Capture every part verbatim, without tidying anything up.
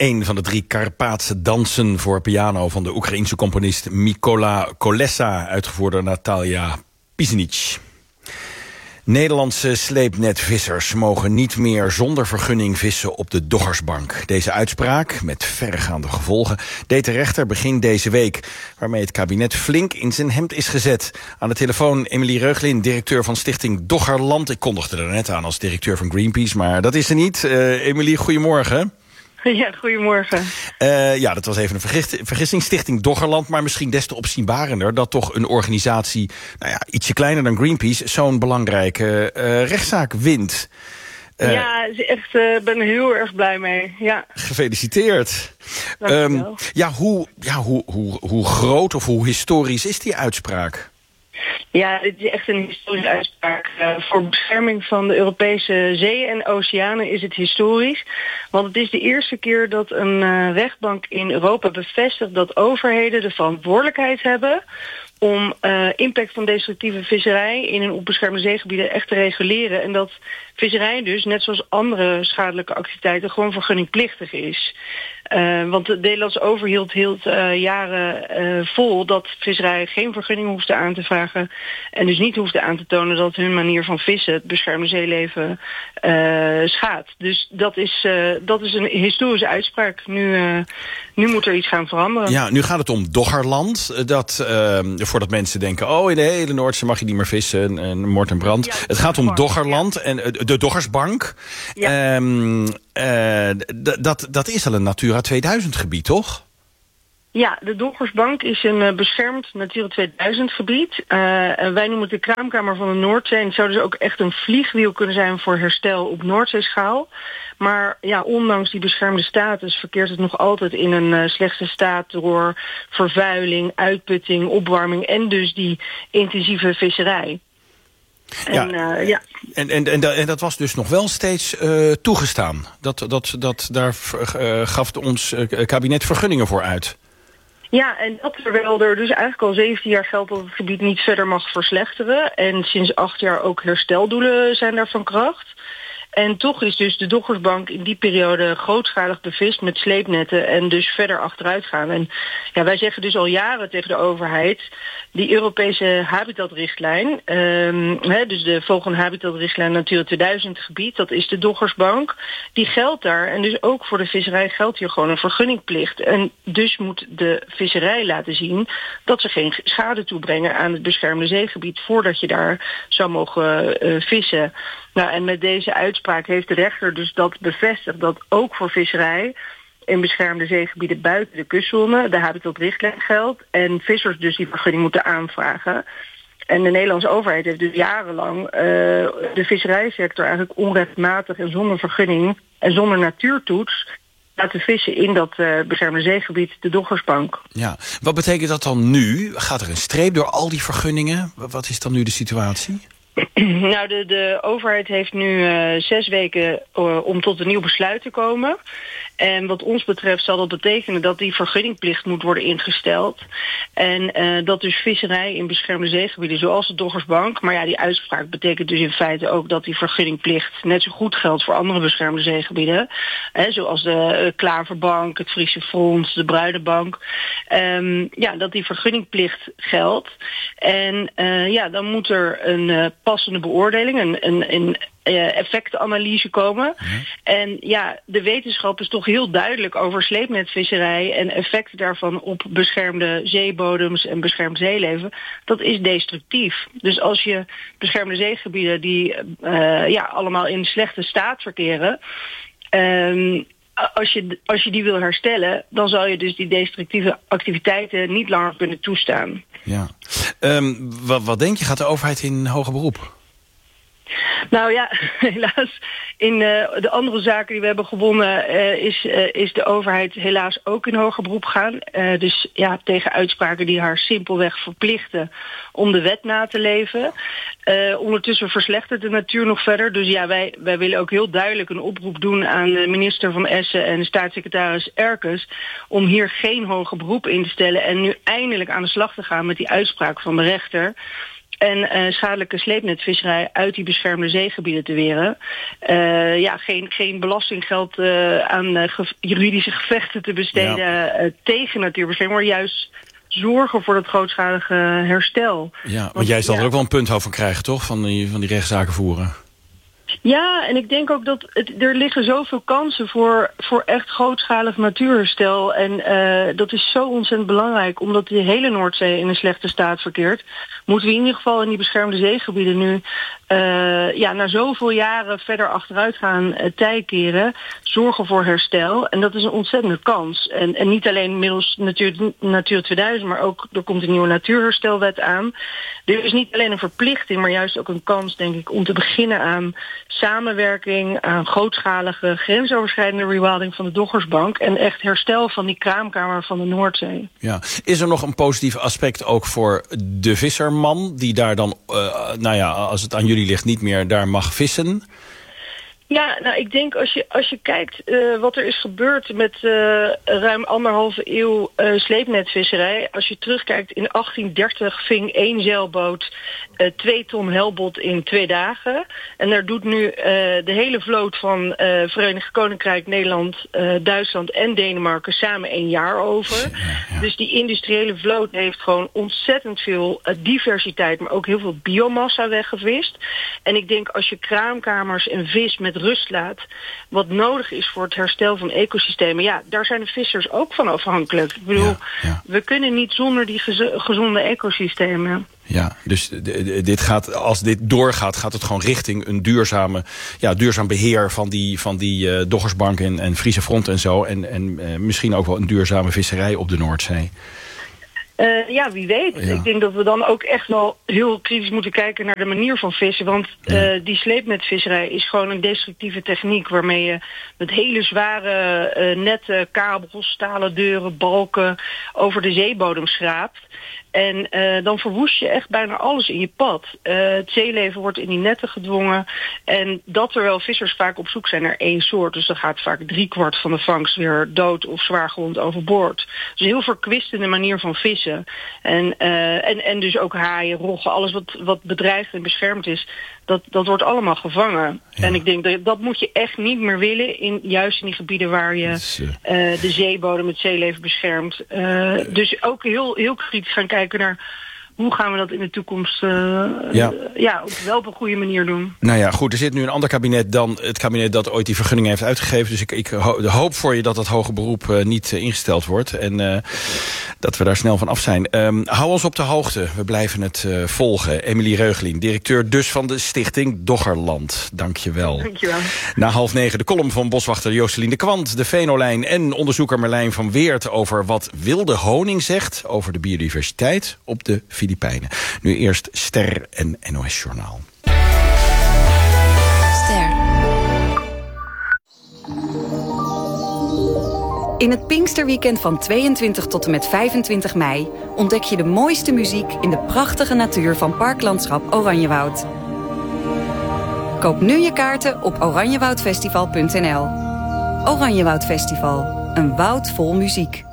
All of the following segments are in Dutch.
Een van de drie Karpaatse dansen voor piano van de Oekraïense componist Mykola Kolessa, uitgevoerd door Natalia Pisenic. Nederlandse sleepnetvissers mogen niet meer zonder vergunning vissen op de Doggersbank. Deze uitspraak, met verregaande gevolgen, deed de rechter begin deze week, waarmee het kabinet flink in zijn hemd is gezet. Aan de telefoon Emilie Reuglin, directeur van Stichting Doggerland. Ik kondigde er net aan als directeur van Greenpeace, maar dat is er niet. Uh, Emilie, goedemorgen. Ja, goedemorgen. Uh, ja, dat was even een vergis- vergissing. Stichting Doggerland, maar misschien des te opzienbarender dat toch een organisatie, nou ja, ietsje kleiner dan Greenpeace, zo'n belangrijke uh, rechtszaak wint. Uh, ja, ik echt, uh, ben er heel erg blij mee. Ja. Gefeliciteerd. Um, ja, hoe, ja hoe, hoe, hoe groot of hoe historisch is die uitspraak? Ja, dit is echt een historische uitspraak. Uh, voor bescherming van de Europese zeeën en oceanen is het historisch. Want het is de eerste keer dat een uh, rechtbank in Europa bevestigt dat overheden de verantwoordelijkheid hebben om uh, impact van destructieve visserij in hun onbeschermde zeegebieden echt te reguleren. En dat visserij dus, net zoals andere schadelijke activiteiten, gewoon vergunningplichtig is. Uh, want de Nederlandse overheid hield uh, jaren uh, vol dat visserij geen vergunning hoefde aan te vragen en dus niet hoefde aan te tonen dat hun manier van vissen het beschermde zeeleven uh, schaadt. Dus dat is, uh, dat is een historische uitspraak. Nu, uh, nu moet er iets gaan veranderen. Ja, nu gaat het om Doggerland. Dat, uh, voordat mensen denken, oh, in de hele Noordzee mag je niet meer vissen en moord en brand. Ja, het gaat om Doggerland, ja. En uh, de Doggersbank. Ja. Um, uh, d- dat, dat is al een Natura tweeduizend gebied, toch? Ja, de Doggersbank is een uh, beschermd Natura tweeduizend gebied. Uh, wij noemen het de kraamkamer van de Noordzee. En het zou dus ook echt een vliegwiel kunnen zijn voor herstel op Noordzeeschaal. Maar ja, ondanks die beschermde status verkeert het nog altijd in een uh, slechte staat door vervuiling, uitputting, opwarming en dus die intensieve visserij. En, ja, uh, ja. En, en, en, en dat was dus nog wel steeds uh, toegestaan. Dat, dat, dat, daar uh, gaf ons uh, kabinet vergunningen voor uit. Ja, en dat terwijl er dus eigenlijk al zeventien jaar geldt dat het gebied niet verder mag verslechteren. En sinds acht jaar ook hersteldoelen zijn daar van kracht. En toch is dus de Doggersbank in die periode grootschalig bevist met sleepnetten en dus verder achteruit gaan. En ja, wij zeggen dus al jaren tegen de overheid, die Europese habitatrichtlijn, um, hè, dus de volgende habitatrichtlijn Natura tweeduizend gebied, dat is de Doggersbank, die geldt daar. En dus ook voor de visserij geldt hier gewoon een vergunningplicht. En dus moet de visserij laten zien dat ze geen schade toebrengen aan het beschermde zeegebied voordat je daar zou mogen uh, vissen. Nou, en met deze uitspraak heeft de rechter dus dat bevestigd dat ook voor visserij in beschermde zeegebieden buiten de kustzone de habitatrichtlijn geldt en vissers dus die vergunning moeten aanvragen. En de Nederlandse overheid heeft dus jarenlang uh, de visserijsector eigenlijk onrechtmatig en zonder vergunning en zonder natuurtoets laten vissen in dat uh, beschermde zeegebied, de Doggersbank. Ja, wat betekent dat dan nu? Gaat er een streep door al die vergunningen? Wat is dan nu de situatie? Nou, de, de overheid heeft nu uh, zes weken uh, om tot een nieuw besluit te komen. En wat ons betreft zal dat betekenen dat die vergunningplicht moet worden ingesteld. En uh, dat dus visserij in beschermde zeegebieden, zoals de Doggersbank, maar ja, die uitspraak betekent dus in feite ook dat die vergunningplicht net zo goed geldt voor andere beschermde zeegebieden. Hè, zoals de uh, Klaverbank, het Friese Front, de Bruidenbank. Um, ja, dat die vergunningplicht geldt. En uh, ja, dan moet er een uh, passende beoordeling, een, een, een uh, effectenanalyse komen. Ja. En ja, de wetenschap is toch heel duidelijk over sleepnetvisserij en effecten daarvan op beschermde zeebodems en beschermd zeeleven. Dat is destructief. Dus als je beschermde zeegebieden die uh, ja, allemaal in slechte staat verkeren, Um, Als je, als je die wil herstellen, dan zal je dus die destructieve activiteiten niet langer kunnen toestaan. Ja. Um, wat, wat denk je, gaat de overheid in hoger beroep? Nou ja, helaas. In uh, de andere zaken die we hebben gewonnen uh, is, uh, is de overheid helaas ook in hoger beroep gaan. Uh, dus ja, tegen uitspraken die haar simpelweg verplichten om de wet na te leven. Uh, ondertussen verslechtert de natuur nog verder. Dus ja, wij, wij willen ook heel duidelijk een oproep doen aan de minister van Essen en de staatssecretaris Erkes om hier geen hoger beroep in te stellen en nu eindelijk aan de slag te gaan met die uitspraak van de rechter. en uh, schadelijke sleepnetvisserij uit die beschermde zeegebieden te weren. Uh, ja, geen, geen belastinggeld uh, aan uh, ge- juridische gevechten te besteden ja. uh, tegen natuurbescherming, maar juist zorgen voor het grootschalige herstel. Ja, want, want jij zal ja, er ook wel een punt over krijgen, toch? Van die, van die rechtszaken voeren. Ja, en ik denk ook dat het, er liggen zoveel kansen voor, voor echt grootschalig natuurherstel. En uh, dat is zo ontzettend belangrijk, omdat de hele Noordzee in een slechte staat verkeert. Moeten we in ieder geval in die beschermde zeegebieden nu uh, ja, na zoveel jaren verder achteruit gaan uh, tij keren, zorgen voor herstel. En dat is een ontzettende kans. En, en niet alleen middels Natuur, Natuur tweeduizend, maar ook er komt een nieuwe natuurherstelwet aan. Er is niet alleen een verplichting, maar juist ook een kans, denk ik, om te beginnen aan samenwerking, aan grootschalige grensoverschrijdende rewilding van de Doggersbank en echt herstel van die kraamkamer van de Noordzee. Ja. Is er nog een positief aspect ook voor de visserman die daar dan, uh, nou ja, als het aan jullie ligt, niet meer daar mag vissen? Ja, nou ik denk als je, als je kijkt uh, wat er is gebeurd met uh, ruim anderhalve eeuw uh, sleepnetvisserij. Als je terugkijkt, in achttien dertig ving één zeilboot uh, twee ton helbot in twee dagen. En daar doet nu uh, de hele vloot van uh, Verenigd Koninkrijk, Nederland, uh, Duitsland en Denemarken samen één jaar over. Ja, ja. Dus die industriële vloot heeft gewoon ontzettend veel uh, diversiteit, maar ook heel veel biomassa weggevist. En ik denk als je kraamkamers en vis met rust laat, wat nodig is voor het herstel van ecosystemen, ja, daar zijn de vissers ook van afhankelijk. Ik bedoel, ja, ja. we kunnen niet zonder die gez- gezonde ecosystemen. Ja, dus d- d- dit gaat, als dit doorgaat, gaat het gewoon richting een duurzame, ja, duurzaam beheer van die, van die uh, Doggersbank en, en Friese Front en zo. En, en uh, misschien ook wel een duurzame visserij op de Noordzee. Uh, ja, wie weet. Ja. Ik denk dat we dan ook echt wel heel kritisch moeten kijken naar de manier van vissen. Want uh, die sleepnetvisserij is gewoon een destructieve techniek waarmee je met hele zware uh, netten, kabels, stalen deuren, balken over de zeebodem schraapt. En uh, dan verwoest je echt bijna alles in je pad. Uh, het zeeleven wordt in die netten gedwongen. En dat terwijl vissers vaak op zoek zijn naar één soort. Dus dan gaat vaak driekwart van de vangst weer dood of zwaar gewond overboord. Dus een heel verkwistende manier van vissen. En, uh, en, en dus ook haaien, roggen, alles wat, wat bedreigd en beschermd is, dat, dat wordt allemaal gevangen. Ja. En ik denk dat dat moet je echt niet meer willen, in, juist in die gebieden waar je dus, uh, uh, de zeebodem, het zeeleven beschermt. Uh, uh, dus ook heel, heel kritisch gaan kijken naar hoe gaan we dat in de toekomst uh, ja. ja, wel op een goede manier doen. Nou ja, goed, er zit nu een ander kabinet dan het kabinet dat ooit die vergunning heeft uitgegeven. Dus ik, ik hoop voor je dat dat hoge beroep uh, niet uh, ingesteld wordt. En uh, dat we daar snel van af zijn. Um, hou ons op de hoogte. We blijven het uh, volgen. Emilie Reugelien, directeur dus van de stichting Doggerland. Dank je wel. Dank je wel. Na half negen de column van boswachter Jooselien de Kwant, de Venolijn en onderzoeker Merlijn van Weert over wat wilde honing zegt over de biodiversiteit op de Filipijnen. Nu eerst Ster en N O S Journaal. Ster. In het Pinksterweekend van tweeëntwintig tot en met vijfentwintig mei ontdek je de mooiste muziek in de prachtige natuur van Parklandschap Oranjewoud. Koop nu je kaarten op oranjewoudfestival punt n l. Oranjewoud Festival, een woud vol muziek.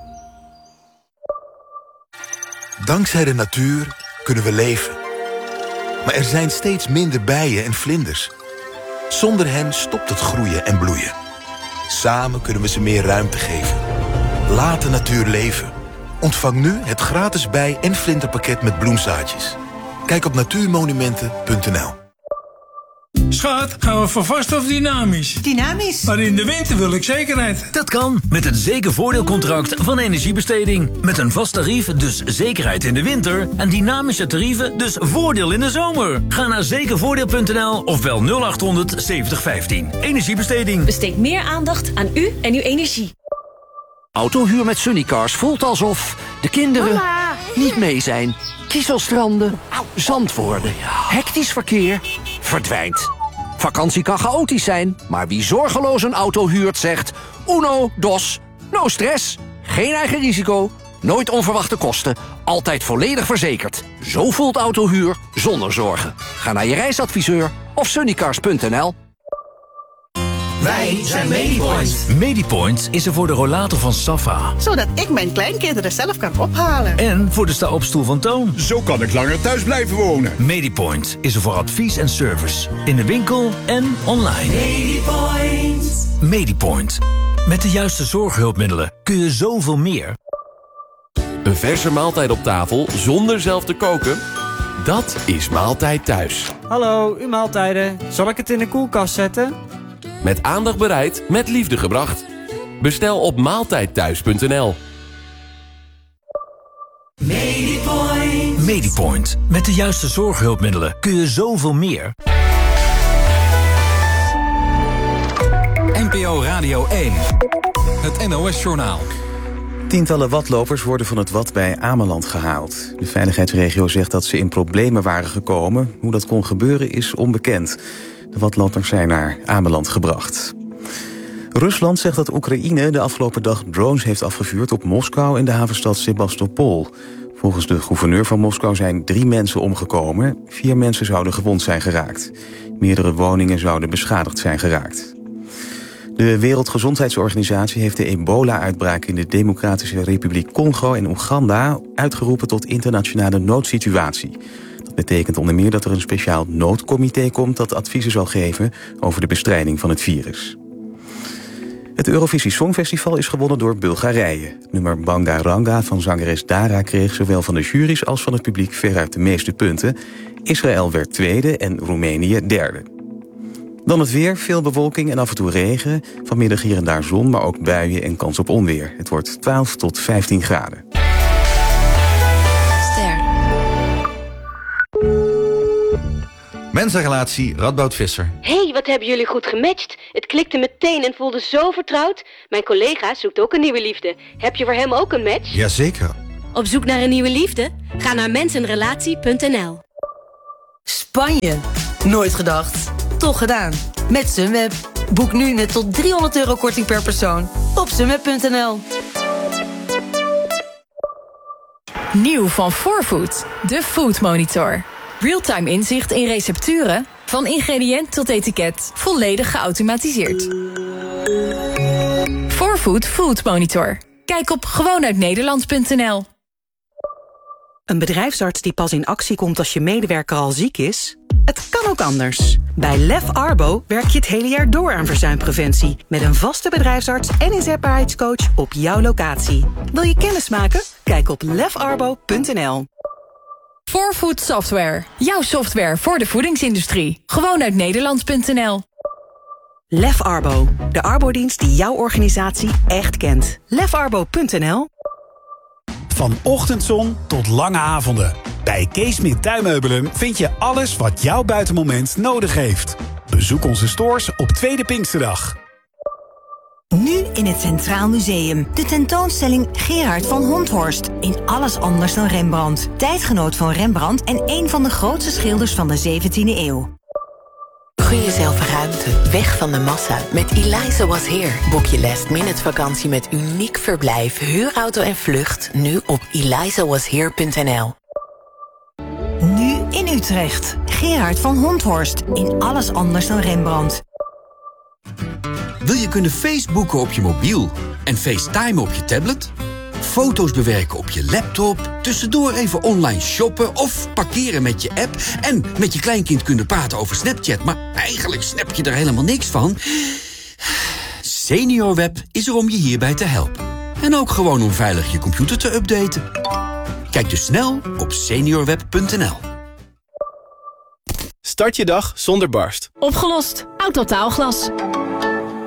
Dankzij de natuur kunnen we leven. Maar er zijn steeds minder bijen en vlinders. Zonder hen stopt het groeien en bloeien. Samen kunnen we ze meer ruimte geven. Laat de natuur leven. Ontvang nu het gratis bij- en vlinderpakket met bloemzaadjes. Kijk op natuurmonumenten punt n l. Schat, gaan we voor vast of dynamisch? Dynamisch. Maar in de winter wil ik zekerheid. Dat kan met het zekervoordeelcontract van Energiebesteding. Met een vast tarief, dus zekerheid in de winter. En dynamische tarieven, dus voordeel in de zomer. Ga naar zekervoordeel punt n l of bel nul acht honderd zeventig vijftien. Energiebesteding. Besteed meer aandacht aan u en uw energie. Autohuur met Sunnycars voelt alsof de kinderen Mama. niet mee zijn. Kieselstranden, zand worden, hectisch verkeer, verdwijnt. Vakantie kan chaotisch zijn, maar wie zorgeloos een auto huurt zegt uno, dos, no stress. Geen eigen risico, nooit onverwachte kosten, altijd volledig verzekerd. Zo voelt autohuur zonder zorgen. Ga naar je reisadviseur of sunnycars punt n l. Wij zijn Medipoint. Medipoint is er voor de rollator van Safa. Zodat ik mijn kleinkinderen zelf kan ophalen. En voor de sta-opstoel van Toon. Zo kan ik langer thuis blijven wonen. Medipoint is er voor advies en service. In de winkel en online. Medipoint. Medipoint. Met de juiste zorghulpmiddelen kun je zoveel meer. Een verse maaltijd op tafel zonder zelf te koken? Dat is Maaltijd Thuis. Hallo, uw maaltijden. Zal ik het in de koelkast zetten? Met aandacht bereid, met liefde gebracht. Bestel op maaltijdthuis punt n l. Medipoint. Medipoint. Met de juiste zorghulpmiddelen kun je zoveel meer. N P O Radio één. Het N O S-journaal. Tientallen watlopers worden van het wad bij Ameland gehaald. De veiligheidsregio zegt dat ze in problemen waren gekomen. Hoe dat kon gebeuren is onbekend. De watlopers zijn naar Ameland gebracht. Rusland zegt dat Oekraïne de afgelopen dag drones heeft afgevuurd op Moskou en de havenstad Sebastopol. Volgens de gouverneur van Moskou zijn drie mensen omgekomen. Vier mensen zouden gewond zijn geraakt. Meerdere woningen zouden beschadigd zijn geraakt. De Wereldgezondheidsorganisatie heeft de ebola-uitbraak in de Democratische Republiek Congo en Oeganda uitgeroepen tot internationale noodsituatie. Dat betekent onder meer dat er een speciaal noodcomité komt dat adviezen zal geven over de bestrijding van het virus. Het Eurovisie Songfestival is gewonnen door Bulgarije. Het nummer Bangaranga van zangeres Dara kreeg zowel van de juries als van het publiek veruit de meeste punten. Israël werd tweede en Roemenië derde. Dan het weer, veel bewolking en af en toe regen. Vanmiddag hier en daar zon, maar ook buien en kans op onweer. Het wordt twaalf tot vijftien graden. Ster. Mensenrelatie Radboud Visser. Hey, wat hebben jullie goed gematcht. Het klikte meteen en voelde zo vertrouwd. Mijn collega zoekt ook een nieuwe liefde. Heb je voor hem ook een match? Jazeker. Op zoek naar een nieuwe liefde? Ga naar mensenrelatie punt n l. Spanje. Nooit gedacht. Toch gedaan. Met Sunweb. Boek nu net tot driehonderd euro korting per persoon. Op sunweb punt n l. Nieuw van Fourfood. De Food Monitor. Realtime inzicht in recepturen. Van ingrediënt tot etiket. Volledig geautomatiseerd. Fourfood Food Monitor. Kijk op gewoon uit nederland punt n l. Een bedrijfsarts die pas in actie komt als je medewerker al ziek is? Het kan ook anders. Bij Lef Arbo werk je het hele jaar door aan verzuimpreventie. Met een vaste bedrijfsarts en inzetbaarheidscoach op jouw locatie. Wil je kennis maken? Kijk op lef arbo punt n l. Fourfood Software. Jouw software voor de voedingsindustrie. Gewoon uit nederland punt n l. Lef Arbo. De arbodienst die jouw organisatie echt kent. lef arbo punt n l. Van ochtendzon tot lange avonden. Bij Kees Smit Tuinmeubelen vind je alles wat jouw buitenmoment nodig heeft. Bezoek onze stores op Tweede Pinksterdag. Nu in het Centraal Museum. De tentoonstelling Gerard van Honthorst. In alles anders dan Rembrandt. Tijdgenoot van Rembrandt en een van de grootste schilders van de zeventiende eeuw. Gun jezelf ruimte, weg van de massa. Met Eliza Was Here. Boek je last minute vakantie met uniek verblijf, huurauto en vlucht. Nu op eliza was here punt n l. Nu in Utrecht. Gerard van Honthorst. In alles anders dan Rembrandt. Wil je kunnen Facebooken op je mobiel en FaceTime op je tablet? Foto's bewerken op je laptop, tussendoor even online shoppen of parkeren met je app en met je kleinkind kunnen praten over Snapchat, maar eigenlijk snap je er helemaal niks van? SeniorWeb is er om je hierbij te helpen. En ook gewoon om veilig je computer te updaten. Kijk dus snel op seniorweb punt n l. Start je dag zonder barst. Opgelost. Autotaalglas.